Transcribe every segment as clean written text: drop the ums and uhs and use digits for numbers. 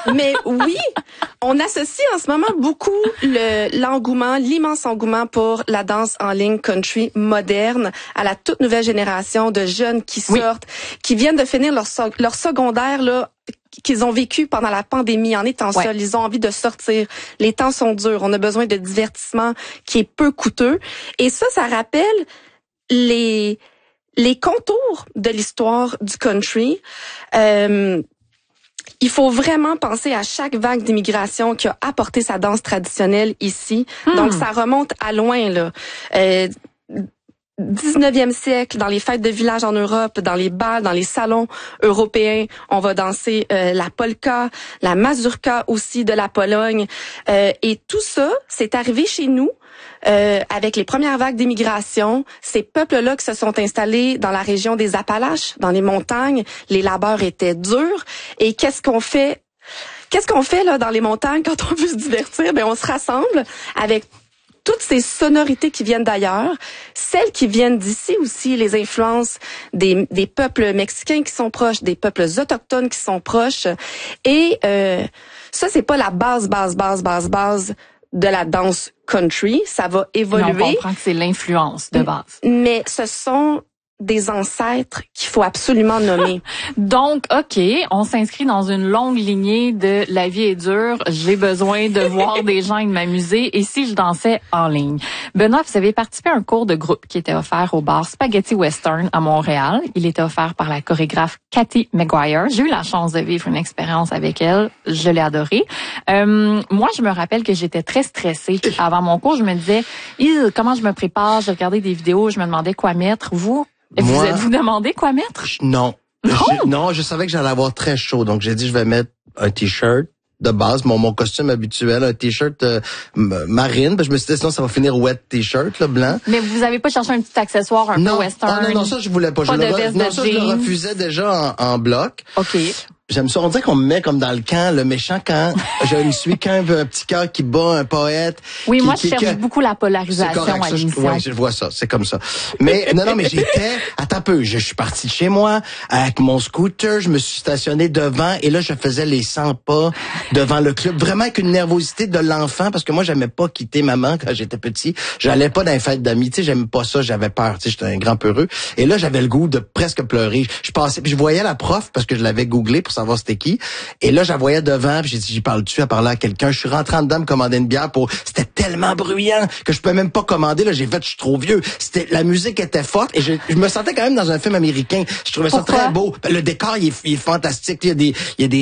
Mais oui, on associe en ce moment beaucoup l'immense engouement pour la danse en ligne country moderne à la toute nouvelle génération de jeunes qui sortent, qui viennent de finir leur secondaire là, qu'ils ont vécu pendant la pandémie en étant seuls. Ils ont envie de sortir. Les temps sont durs. On a besoin de divertissement qui est peu coûteux. Et ça rappelle les contours de l'histoire du country. Il faut vraiment penser à chaque vague d'immigration qui a apporté sa danse traditionnelle ici. Donc, ça remonte à loin, là. 19e siècle, dans les fêtes de village en Europe, dans les bals, dans les salons européens, on va danser la polka, la mazurka aussi de la Pologne. Et tout ça, c'est arrivé chez nous avec les premières vagues d'immigration. Ces peuples-là qui se sont installés dans la région des Appalaches, dans les montagnes, les labeurs étaient durs. Et qu'est-ce qu'on fait là dans les montagnes quand on veut se divertir? Ben on se rassemble avec toutes ces sonorités qui viennent d'ailleurs, celles qui viennent d'ici aussi, les influences des peuples mexicains qui sont proches, des peuples autochtones qui sont proches. Et ça, c'est pas la base de la danse country. Ça va évoluer. Mais on comprend que c'est l'influence de base. Mais ce sont des ancêtres qu'il faut absolument nommer. Donc, OK, on s'inscrit dans une longue lignée de la vie est dure, j'ai besoin de voir des gens et de m'amuser, et si je dansais en ligne? Benoît, vous avez participé à un cours de groupe qui était offert au bar Spaghetti Western à Montréal. Il était offert par la chorégraphe Cathy McGuire. J'ai eu la chance de vivre une expérience avec elle. Je l'ai adorée. Moi, je me rappelle que j'étais très stressée avant mon cours. Je me disais, comment je me prépare? Je regardais des vidéos, je me demandais quoi mettre. Vous êtes-vous demandé quoi mettre? Non. Non, je savais que j'allais avoir très chaud. Donc, j'ai dit, je vais mettre un T-shirt de base, mon costume habituel, un T-shirt marine. Je me suis dit, sinon, ça va finir wet T-shirt, là, blanc. Mais vous avez pas cherché un petit accessoire peu western? Non, ça, je voulais pas. Je le refusais déjà en bloc. OK. J'aime ça. On dirait qu'on me met comme dans le camp, le méchant camp. Je ne suis qu'un petit cœur qui bat un poète. Oui, moi, je cherche beaucoup la polarisation à l'émission. Oui, je vois ça. C'est comme ça. Mais, non, mais j'étais, attends un peu. Je suis parti de chez moi avec mon scooter. Je me suis stationné devant et là, je faisais les 100 pas devant le club. Vraiment avec une nervosité de l'enfant parce que moi, j'aimais pas quitter maman quand j'étais petit. J'allais pas dans les fêtes d'amis. Tu sais, j'aimais pas ça. J'avais peur. Tu sais, j'étais un grand peureux. Et là, j'avais le goût de presque pleurer. Je passais, puis je voyais la prof parce que je l'avais googlé pour savoir c'était qui. Et là, je la voyais devant, puis j'ai dit, j'y parle-tu? Elle parlait à quelqu'un. Je suis rentré en dedans me commander une bière c'était tellement bruyant que je pouvais même pas commander. Là, j'ai fait, je suis trop vieux. La musique était forte et je me sentais quand même dans un film américain. Je trouvais ça très beau. Le décor, il est fantastique. Il y a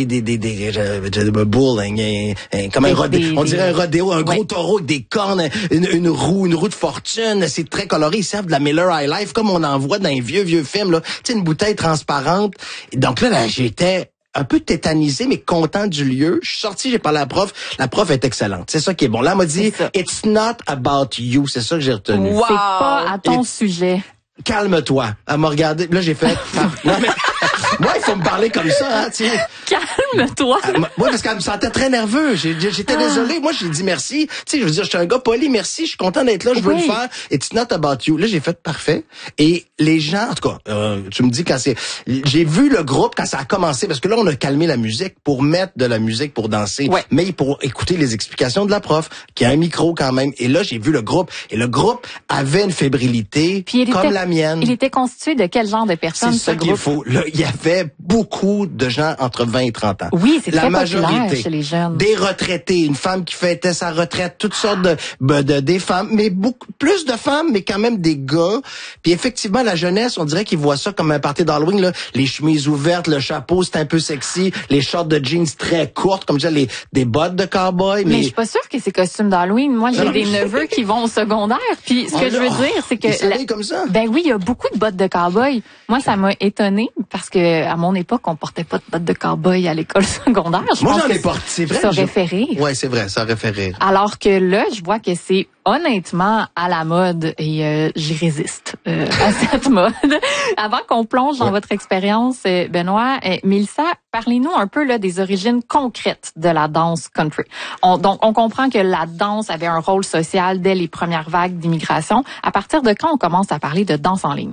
des bowling, comme un rodéo. On dirait un rodéo, un gros taureau avec des cornes, une roue de fortune. C'est très coloré. Ils servent de la Miller High Life comme on en voit dans les vieux films, là. Tu sais, une bouteille transparente. Donc là, j'étais un peu tétanisé, mais content du lieu. Je suis sorti, j'ai parlé à la prof. La prof est excellente. C'est ça qui est bon. Là, elle m'a dit, it's not about you. C'est ça que j'ai retenu. Wow. C'est pas à ton sujet. Calme-toi. Elle m'a regardé. Là, j'ai fait, non, mais, moi, il faut me parler comme ça, hein, tu sais. Calme-toi. Moi, parce qu'elle me sentait très nerveux. J'étais désolé. Moi, j'ai dit merci. Tu sais, je veux dire, je suis un gars poli. Merci. Je suis content d'être là. Je veux le faire. It's not about you. Là, j'ai fait parfait. Et les gens, en tout cas, tu me dis quand j'ai vu le groupe quand ça a commencé, parce que là, on a calmé la musique pour mettre de la musique pour danser. Ouais. Mais pour écouter les explications de la prof, qui a un micro quand même. Et là, j'ai vu le groupe. Et le groupe avait une fébrilité comme la mienne. Il était constitué de quel genre de personnes, ce groupe? C'est ça qu'il faut. Là, il y avait beaucoup de gens entre 20 et 30 ans. Oui, c'est très majorité, populaire chez les jeunes. Des retraités, une femme qui fêtait sa retraite, toutes sortes des femmes, mais beaucoup plus de femmes, mais quand même des gars. Puis effectivement, la jeunesse, on dirait qu'ils voient ça comme un party d'Halloween, là. Les chemises ouvertes, le chapeau, c'est un peu sexy, les shorts de jeans très courtes, comme ça, des bottes de cowboy. Mais je suis pas sûre que c'est costume d'Halloween. Moi, j'ai des neveux qui vont au secondaire. Puis ce que je veux dire, c'est que comme ça. Ben oui, il y a beaucoup de bottes de cow-boy. Moi, ça m'a étonnée parce que à mon époque, on portait pas de bottes de cow-boy à l'école secondaire. Moi, j'en ai porté, c'est vrai. Ça aurait fait rire. Ouais, c'est vrai, ça aurait fait rire. Alors que là, je vois que c'est honnêtement à la mode et j'y résiste à cette mode. Avant qu'on plonge dans votre expérience, Benoît, Mélissa, parlez-nous un peu là des origines concrètes de la danse country. Donc, on comprend que la danse avait un rôle social dès les premières vagues d'immigration. À partir de quand on commence à parler de danse en ligne?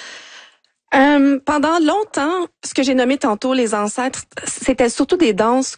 Pendant longtemps, ce que j'ai nommé tantôt, les ancêtres, c'était surtout des danses